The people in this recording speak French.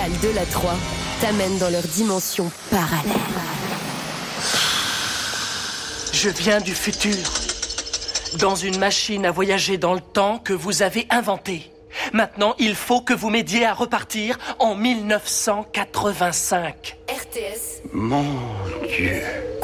spécial de la 3 t'amène dans leur dimension parallèle. Je viens du futur, dans une machine à voyager dans le temps que vous avez inventée. Maintenant, il faut que vous m'aidiez à repartir en 1985. RTS. Mon Dieu.